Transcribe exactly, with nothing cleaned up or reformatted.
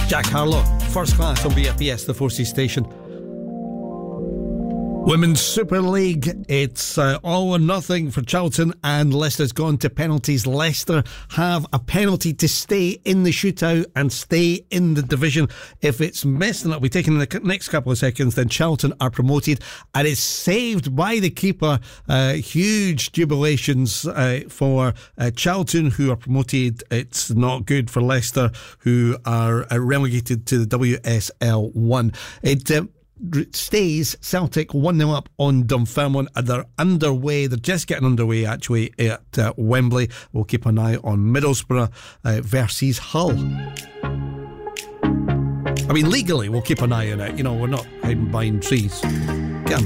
Jack Harlow, First Class on B F B S, the Four Seas station. Women's Super League, it's uh, all or nothing for Charlton, and Leicester's gone to penalties. Leicester have a penalty to stay in the shootout and stay in the division. If it's messing up, we take in the next couple of seconds, then Charlton are promoted, and it's saved by the keeper. Uh, huge jubilations uh, for uh, Charlton, who are promoted. It's not good for Leicester, who are uh, relegated to the W S L one. It uh, stays Celtic one nil up on Dunfermline, and they're underway. They're just getting underway actually at uh, Wembley. We'll keep an eye on Middlesbrough uh, versus Hull. I mean, legally we'll keep an eye on it. You know, we're not hiding behind trees.